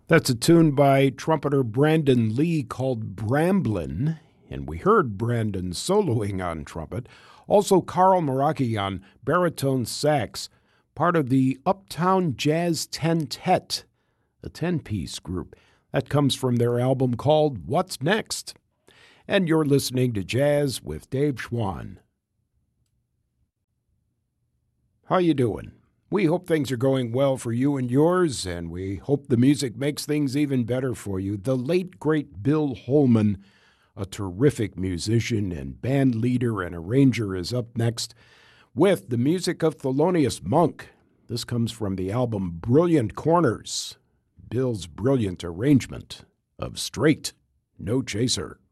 That's a tune by trumpeter Brandon Lee called Bramblin', and we heard Brandon soloing on trumpet. Also, Carl Meraki on baritone sax, part of the Uptown Jazz Tentet, a 10-piece group. That comes from their album called What's Next? And you're listening to Jazz with Dave Schwann. How you doing? We hope things are going well for you and yours, and we hope the music makes things even better for you. The late, great Bill Holman, a terrific musician and band leader and arranger, is up next with the music of Thelonious Monk. This comes from the album Brilliant Corners, Bill's brilliant arrangement of Straight No Chaser.